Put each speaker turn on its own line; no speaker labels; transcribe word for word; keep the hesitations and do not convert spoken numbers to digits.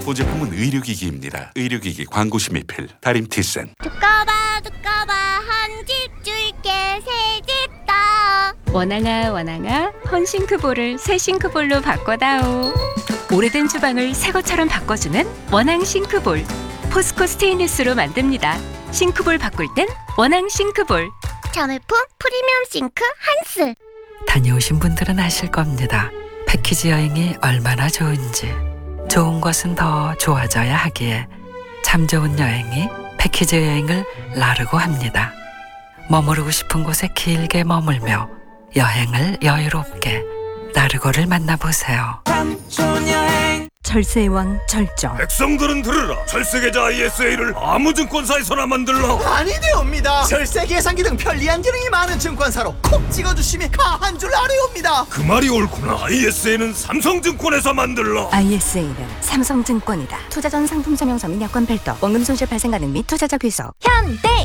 본 제품은 의료기기입니다. 의료기기 광고시 미필 다림 티센.
두꺼봐 두꺼봐 한 집 줄게 새 집 더.
원앙아 원앙아 헌싱크볼을 새 싱크볼로 바꿔다오. 오래된 주방을 새 것처럼 바꿔주는 원앙 싱크볼. 포스코 스테인리스로 만듭니다. 싱크볼 바꿀 땐 원앙 싱크볼.
자매품 프리미엄 싱크 한스.
다녀오신 분들은 아실 겁니다. 패키지 여행이 얼마나 좋은지. 좋은 것은 더 좋아져야 하기에 참 좋은 여행이 패키지 여행을 나르고 합니다. 머무르고 싶은 곳에 길게 머물며 여행을 여유롭게 나르고를 만나보세요.
절세의 왕 절정.
백성들은 들으라. 절세계좌 아이에스에이를 아무 증권사에서나 만들라.
아니되옵니다. 절세 계산기 등 편리한 기능이 많은 증권사로 콕 찍어주시면 가한 줄 아뢰옵니다.
그 말이 옳구나. 아이에스에이는 삼성증권에서 만들라.
아이에스에이는 삼성증권이다. 투자 전 상품 설명서 및 여건 별도, 원금 손실 발생 가능 및 투자자 귀속.
현대